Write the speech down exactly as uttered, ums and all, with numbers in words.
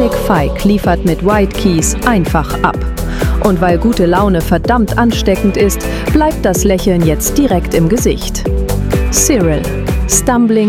Nick Fike liefert mit White Keys einfach ab. Und weil gute Laune verdammt ansteckend ist, bleibt das Lächeln jetzt direkt im Gesicht. Cyril, Stumbling